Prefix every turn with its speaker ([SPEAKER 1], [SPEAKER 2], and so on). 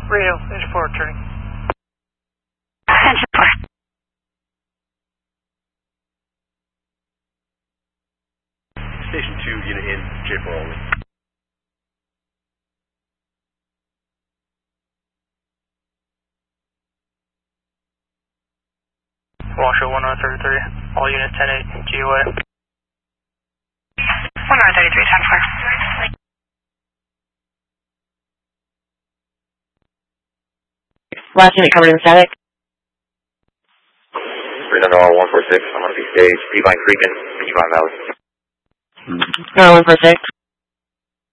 [SPEAKER 1] Radio, engine 4 returning.
[SPEAKER 2] Engine 4.
[SPEAKER 3] Station 2, unit in, J4 only.
[SPEAKER 1] Washoe 1033, all units 10-8, GOA.
[SPEAKER 2] 1033, 10-4. Last unit covered in static.
[SPEAKER 4] Reno 146, I'm on the stage, Peavine Creek and Peavine Valley.
[SPEAKER 2] 146.